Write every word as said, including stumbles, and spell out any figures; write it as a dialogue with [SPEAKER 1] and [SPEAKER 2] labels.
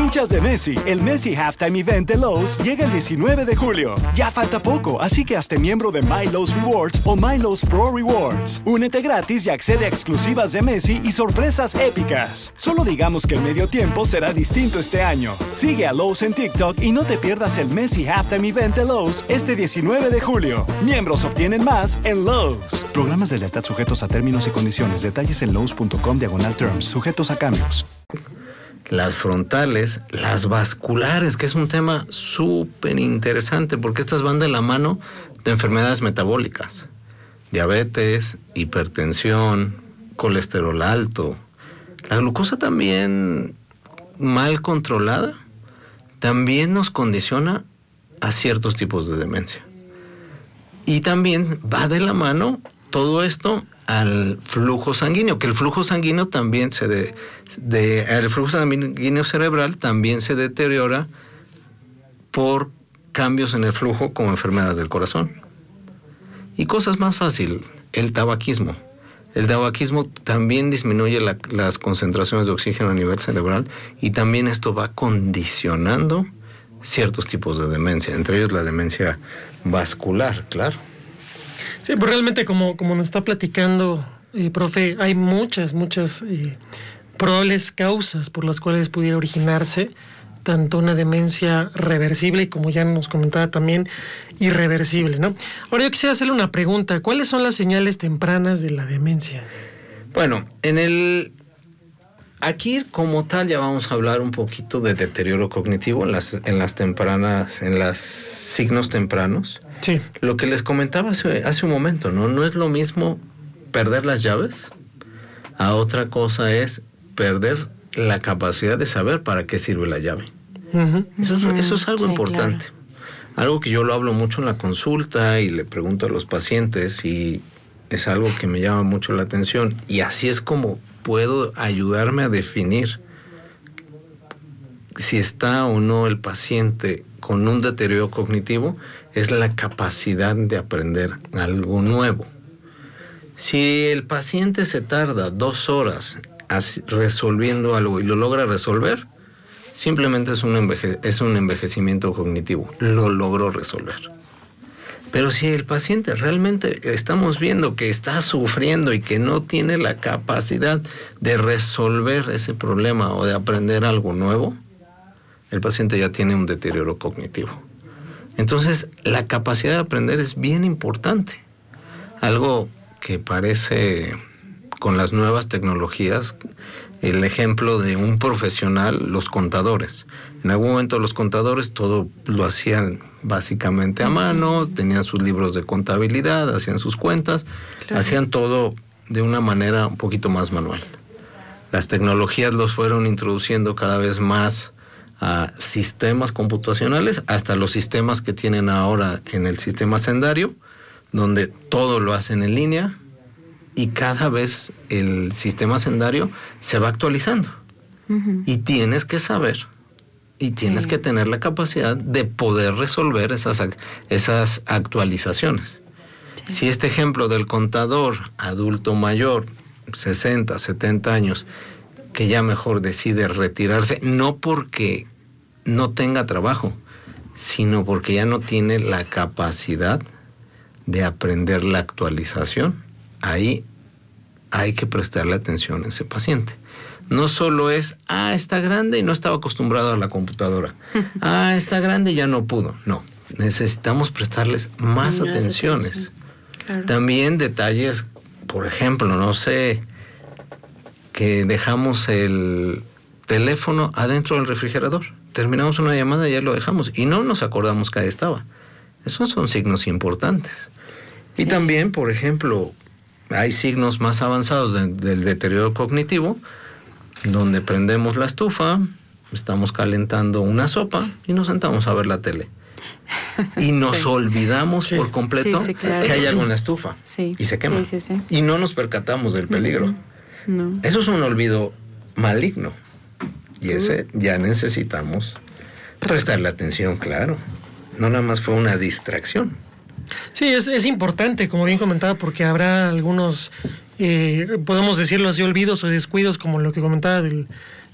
[SPEAKER 1] Hinchas de Messi, el Messi Halftime Event de Lowe's llega el diecinueve de julio. Ya falta poco, así que hazte miembro de My Lowe's Rewards o My Lowe's Pro Rewards. Únete gratis y accede a exclusivas de Messi y sorpresas épicas. Solo digamos que el medio tiempo será distinto este año. Sigue a Lowe's en TikTok y no te pierdas el Messi Halftime Event de Lowe's este diecinueve de julio. Miembros obtienen más en Lowe's. Programas de lealtad sujetos a términos y condiciones. Detalles en lowes punto com diagonal terms. Sujetos a cambios.
[SPEAKER 2] Las frontales, las vasculares, que es un tema súper interesante porque estas van de la mano de enfermedades metabólicas, diabetes, hipertensión, colesterol alto. La glucosa también mal controlada también nos condiciona a ciertos tipos de demencia. Y también va de la mano todo esto al flujo sanguíneo, que el flujo sanguíneo también se de, de el flujo sanguíneo cerebral también se deteriora por cambios en el flujo como enfermedades del corazón. Y cosas más fácil, el tabaquismo. El tabaquismo también disminuye la, las concentraciones de oxígeno a nivel cerebral y también esto va condicionando ciertos tipos de demencia, entre ellos la demencia vascular, claro.
[SPEAKER 3] Sí, pues realmente como, como nos está platicando, eh, profe, hay muchas, muchas eh, probables causas por las cuales pudiera originarse tanto una demencia reversible y, como ya nos comentaba también, irreversible, ¿no? Ahora yo quisiera hacerle una pregunta. ¿Cuáles son las señales tempranas de la demencia?
[SPEAKER 2] Bueno, en el... Aquí como tal ya vamos a hablar un poquito de deterioro cognitivo en las, en las tempranas, en los signos tempranos.
[SPEAKER 3] Sí.
[SPEAKER 2] Lo que les comentaba hace, hace un momento, ¿no? No es lo mismo perder las llaves, a otra cosa es perder la capacidad de saber para qué sirve la llave. Uh-huh. Eso, es, eso es algo sí, importante. Claro. Algo que yo lo hablo mucho en la consulta y le pregunto a los pacientes y es algo que me llama mucho la atención y así es como puedo ayudarme a definir si está o no el paciente con un deterioro cognitivo, es la capacidad de aprender algo nuevo. Si el paciente se tarda dos horas resolviendo algo y lo logra resolver, simplemente es un, enveje- es un envejecimiento cognitivo, lo logró resolver. Pero si el paciente realmente estamos viendo que está sufriendo y que no tiene la capacidad de resolver ese problema o de aprender algo nuevo, el paciente ya tiene un deterioro cognitivo. Entonces, la capacidad de aprender es bien importante. Algo que parece con las nuevas tecnologías, el ejemplo de un profesional, los contadores. En algún momento los contadores todo lo hacían básicamente a mano, tenían sus libros de contabilidad, hacían sus cuentas, claro. Hacían todo de una manera un poquito más manual. Las tecnologías los fueron introduciendo cada vez más a sistemas computacionales, hasta los sistemas que tienen ahora en el sistema sendario, donde todo lo hacen en línea, y cada vez el sistema sendario se va actualizando. Uh-huh. Y tienes que saber, y tienes sí. que tener la capacidad de poder resolver esas, esas actualizaciones. Sí. Si este ejemplo del contador adulto mayor, sesenta, setenta años, que ya mejor decide retirarse, no porque no tenga trabajo, sino porque ya no tiene la capacidad de aprender la actualización, ahí hay que prestarle atención a ese paciente. No solo es, ah, está grande y no estaba acostumbrado a la computadora. Ah, está grande y ya no pudo. No, necesitamos prestarles más, más atenciones. Atención. Claro. También detalles, por ejemplo, no sé, que dejamos el teléfono adentro del refrigerador. Terminamos una llamada y ya lo dejamos y no nos acordamos que ahí estaba. Esos son signos importantes. Sí. Y también, por ejemplo, hay signos más avanzados de, del deterioro cognitivo, donde prendemos la estufa, estamos calentando una sopa y nos sentamos a ver la tele. Y nos sí. olvidamos sí. por completo sí, sí, claro. que hay algo en la estufa sí. y se quema. Sí, sí, sí. Y no nos percatamos del peligro. No. No. Eso es un olvido maligno. Y ese ya necesitamos prestarle atención, claro. No nada más fue una distracción.
[SPEAKER 3] Sí, es, es importante, como bien comentaba, porque habrá algunos, eh, podemos decirlo así, olvidos o descuidos, como lo que comentaba del,